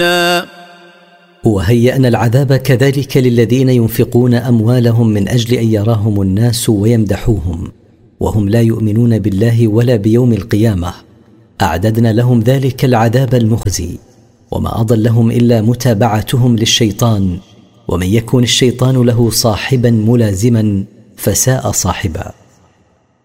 وهيأنا العذاب كذلك للذين ينفقون أموالهم من أجل أن يراهم الناس ويمدحوهم وهم لا يؤمنون بالله ولا بيوم القيامة. أعددنا لهم ذلك العذاب المخزي، وما أضلهم إلا متابعتهم للشيطان، ومن يكن الشيطان له صاحبا ملازما فساء صاحبا.